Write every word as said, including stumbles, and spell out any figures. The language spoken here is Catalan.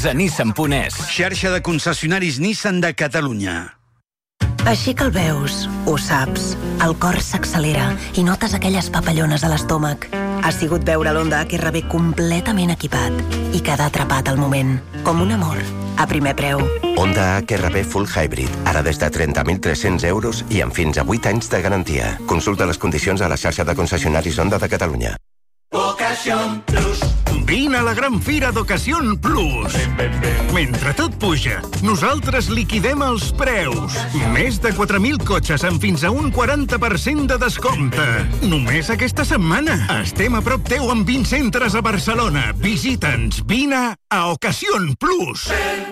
condicions a nissan punt es. Xarxa de concessionaris Nissan de Catalunya. Així que el veus, ho saps, el cor s'accelera i notes aquelles papallones a l'estómac. Ha sigut veure l'Honda H R V completament equipat i quedar atrapat al moment, com un amor, a primer preu. Honda H R V Full Hybrid, ara des de trenta mil tres-cents euros i amb fins a vuit anys de garantia. Consulta les condicions a la xarxa de concessionaris Honda de Catalunya. Ocasión Plus. Vine a la gran fira d'Ocasión Plus. Mentre tot puja, nosaltres liquidem els preus. Més de quatre mil cotxes amb fins a un quaranta per cent de descompte. Només aquesta setmana. Estem a prop teu amb vint centres a Barcelona. Visita'ns. Vine a Ocasión Plus.